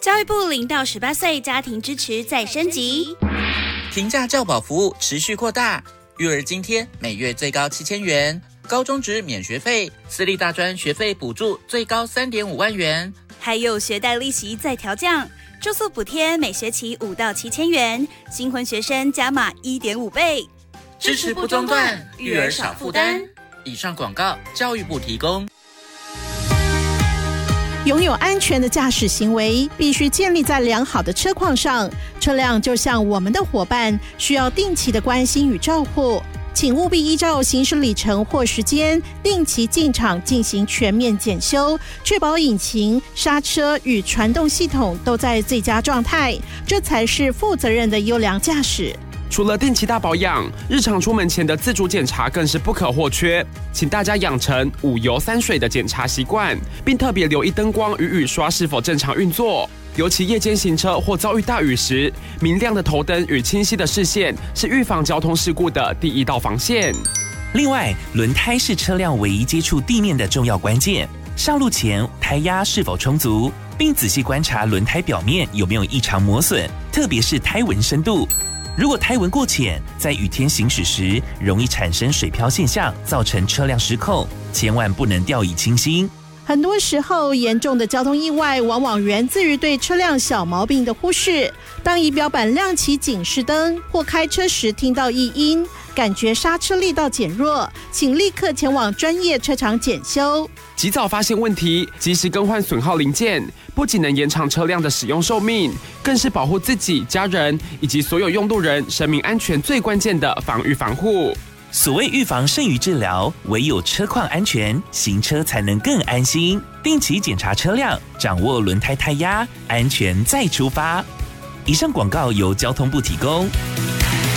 教育部0到18岁家庭支持再升级， 平价教保服务持续扩大，育儿津贴每月最高7000元，高中职免学费，私立大专学费补助最高3.5万元， 还有学贷利息再调降，住宿补贴每学期5到7000元，新婚学生加码1.5倍， 支持不中断，育儿少负担。以上广告，教育部提供。 拥有安全的驾驶行为必须建立在良好的车况上，车辆就像我们的伙伴，需要定期的关心与照护。请务必依照行驶里程或时间，定期进厂进行全面检修，确保引擎、刹车与传动系统都在最佳状态，这才是负责任的优良驾驶。 除了定期大保养，日常出门前的自主检查更是不可或缺。请大家养成5油3水的检查习惯，并特别留意灯光与雨刷是否正常运作。尤其夜间行车或遭遇大雨时，明亮的头灯与清晰的视线是预防交通事故的第一道防线。 另外，轮胎是车辆唯一接触地面的重要关键。上路前，胎压是否充足，并仔细观察轮胎表面有没有异常磨损，特别是胎纹深度。如果胎纹过浅，在雨天行驶时容易产生水漂现象，造成车辆失控，千万不能掉以轻心。 很多时候，严重的交通意外往往源自于对车辆小毛病的忽视。当仪表板亮起警示灯，或开车时听到异音，感觉刹车力道减弱，请立刻前往专业车厂检修。 及早发现问题，及时更换损耗零件，不仅能延长车辆的使用寿命，更是保护自己、家人以及所有用路人生命安全最关键的防御防护。 所谓预防胜于治疗，唯有车况安全，行车才能更安心。定期检查车辆，掌握轮胎胎压，安全再出发。以上广告由交通部提供。